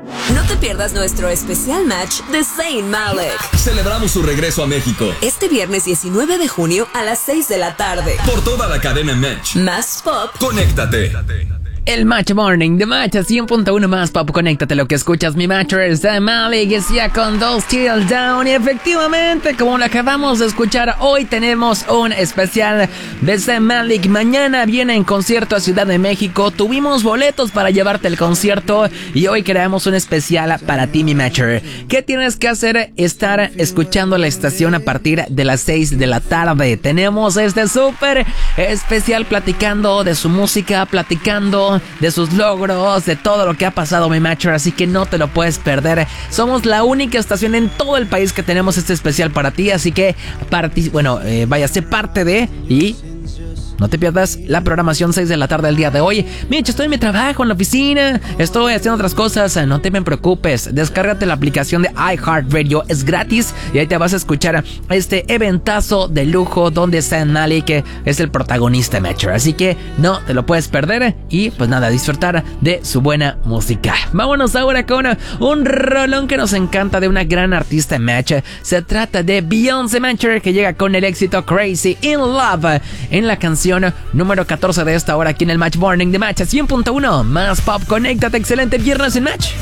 No te pierdas nuestro especial match de Zayn Malik. Celebramos su regreso a México este viernes 19 de junio a las 6 de la tarde. por toda la cadena Match. Más Pop. Conéctate. El Match Morning de Match 100.1 Más Pop. Conéctate, lo que escuchas. Mi matcher Zayn Malik decía con Don't Still Down. Y efectivamente, como lo acabamos de escuchar, hoy tenemos un especial de Zayn Malik. Mañana viene en concierto a Ciudad de México. Tuvimos boletos para llevarte el concierto y hoy creamos un especial para ti, mi matcher. ¿Qué tienes que hacer? Estar escuchando la estación a partir de las 6 de la tarde. Tenemos este súper especial platicando de su música, platicando de sus logros, de todo lo que ha pasado, mi matcher, así que no te lo puedes perder. Somos la única estación en todo el país que tenemos este especial para ti, así que váyase parte de y no te pierdas la programación 6 de la tarde del día de hoy. Mitch, estoy en mi trabajo, en la oficina, estoy haciendo otras cosas, no te me preocupes. Descárgate la aplicación de iHeartRadio, es gratis y ahí te vas a escuchar este eventazo de lujo donde Zayn Malik es el protagonista, matcher. Así que no te lo puedes perder y pues nada, disfrutar de su buena música. Vámonos ahora con un rolón que nos encanta de una gran artista, match. Se trata de Beyoncé, matcher, que llega con el éxito Crazy in Love en la canción número 14 de esta hora aquí en el Match Morning de Match 100.1 Más Pop. Conéctate, excelente viernes en Match.